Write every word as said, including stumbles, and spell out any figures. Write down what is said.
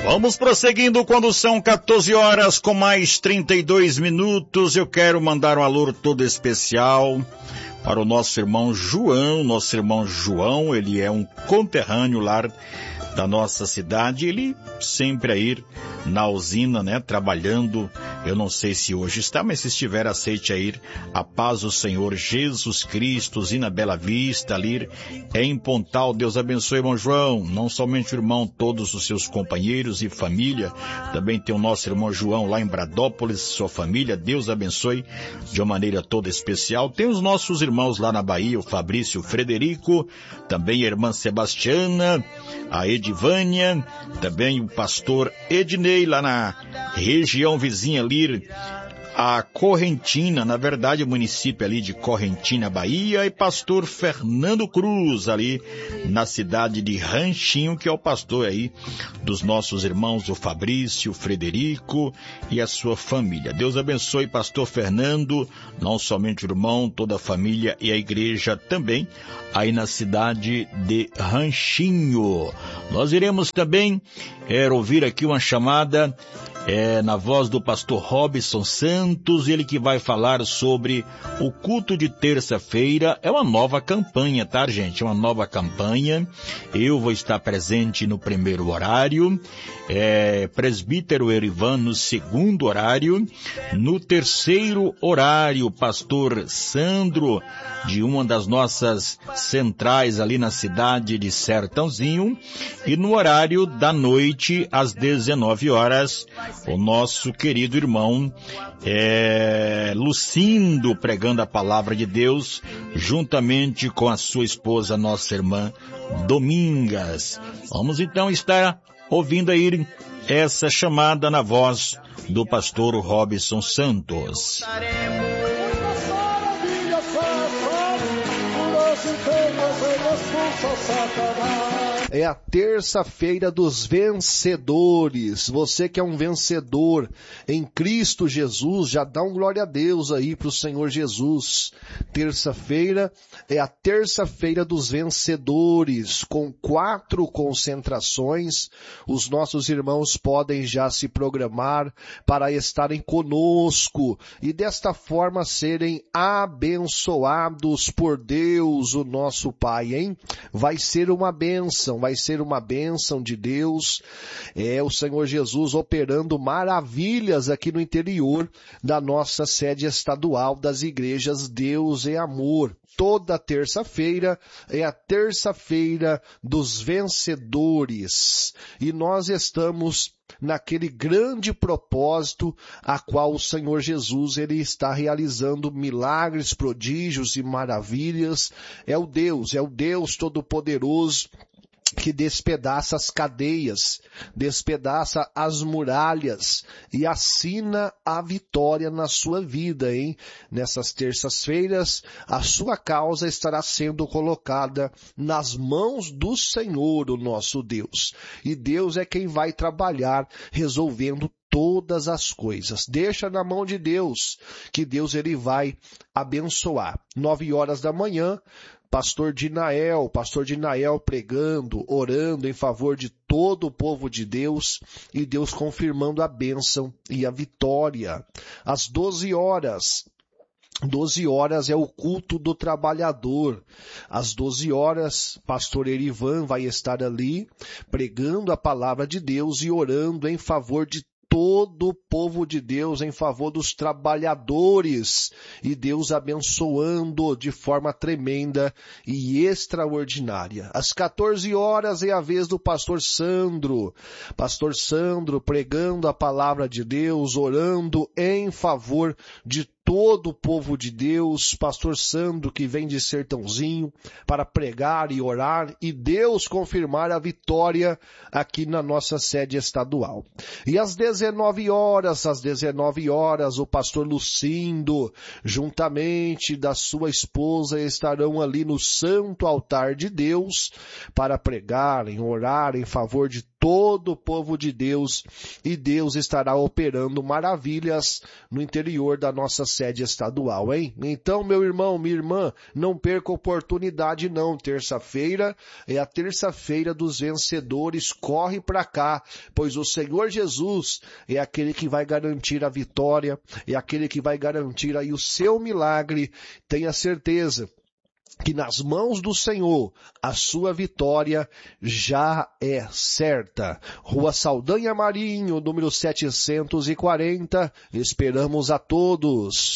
Vamos prosseguindo quando são quatorze horas com mais trinta e dois minutos. Eu quero mandar um alô todo especial para o nosso irmão João. Nosso irmão João, ele é um conterrâneo lá da nossa cidade. Ele sempre a ir na usina, né, trabalhando. Eu não sei se hoje está, mas se estiver, aceite a ir. A paz do Senhor Jesus Cristo, usina Bela Vista, ali em Pontal. Deus abençoe, irmão João. Não somente o irmão, todos os seus companheiros e família. Também tem o nosso irmão João lá em Bradópolis, sua família. Deus abençoe de uma maneira toda especial. Tem os nossos irmãos lá na Bahia, o Fabrício, o Frederico, também a irmã Sebastiana, a Edivânia, também o pastor Ednei, lá na região vizinha ali, a Correntina, na verdade o município ali de Correntina, Bahia, e pastor Fernando Cruz ali na cidade de Ranchinho, que é o pastor aí dos nossos irmãos, o Fabrício, o Frederico e a sua família. Deus abençoe pastor Fernando, não somente o irmão, toda a família e a igreja também, aí na cidade de Ranchinho. Nós iremos também é, ouvir aqui uma chamada É, na voz do pastor Robson Santos, ele que vai falar sobre o culto de terça-feira. É uma nova campanha, tá, gente? É uma nova campanha. Eu vou estar presente no primeiro horário, é, presbítero Erivan no segundo horário, no terceiro horário, pastor Sandro, de uma das nossas centrais ali na cidade de Sertãozinho, e no horário da noite, às dezenove horas, o nosso querido irmão é, Lucindo pregando a palavra de Deus, juntamente com a sua esposa, nossa irmã Domingas. Vamos então estar ouvindo aí essa chamada na voz do pastor Robson Santos. É a terça-feira dos vencedores. Você que é um vencedor em Cristo Jesus, já dá um glória a Deus aí para o Senhor Jesus. Terça-feira é a terça-feira dos vencedores, com quatro concentrações. Os nossos irmãos podem já se programar para estarem conosco e desta forma serem abençoados por Deus, o nosso Pai, hein? Vai ser uma bênção, vai ser uma bênção de Deus. É o Senhor Jesus operando maravilhas aqui no interior da nossa sede estadual das igrejas Deus é Amor. Toda terça-feira é a terça-feira dos vencedores. E nós estamos naquele grande propósito a qual o Senhor Jesus ele está realizando milagres, prodígios e maravilhas. É o Deus, é o Deus Todo-Poderoso que despedaça as cadeias, despedaça as muralhas e assina a vitória na sua vida, hein? Nessas terças-feiras, a sua causa estará sendo colocada nas mãos do Senhor, o nosso Deus. E Deus é quem vai trabalhar resolvendo todas as coisas. Deixa na mão de Deus, que Deus ele vai abençoar. Nove horas da manhã, Pastor Dinael, Pastor Dinael pregando, orando em favor de todo o povo de Deus e Deus confirmando a bênção e a vitória. Às doze horas, doze horas é o culto do trabalhador. Às doze horas, pastor Erivan vai estar ali pregando a palavra de Deus e orando em favor de todo o povo de Deus, em favor dos trabalhadores, e Deus abençoando de forma tremenda e extraordinária. Às quatorze horas é a vez do pastor Sandro, pastor Sandro pregando a palavra de Deus, orando em favor de todo o povo de Deus, pastor Sandro que vem de Sertãozinho para pregar e orar e Deus confirmar a vitória aqui na nossa sede estadual. E às dezenove horas, às dezenove horas, o pastor Lucindo, juntamente da sua esposa, estarão ali no santo altar de Deus para pregar, orar em favor de todo o povo de Deus, e Deus estará operando maravilhas no interior da nossa sede estadual, hein? Então, meu irmão, minha irmã, não perca a oportunidade não. Terça-feira é a terça-feira dos vencedores. Corre para cá, pois o Senhor Jesus é aquele que vai garantir a vitória, é aquele que vai garantir aí o seu milagre. Tenha certeza que nas mãos do Senhor a sua vitória já é certa. Rua Saldanha Marinho, número setecentos e quarenta. Esperamos a todos.